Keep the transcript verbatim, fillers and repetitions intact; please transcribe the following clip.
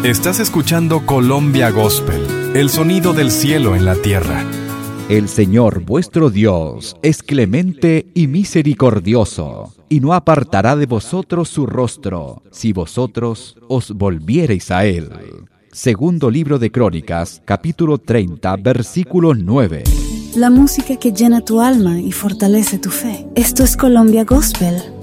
Estás escuchando Colombia Gospel, el sonido del cielo en la tierra. El Señor vuestro Dios es clemente y misericordioso, y no apartará de vosotros su rostro, si vosotros os volviereis a Él. Segundo libro de Crónicas, capítulo treinta, versículo nueve. La música que llena tu alma y fortalece tu fe. Esto es Colombia Gospel.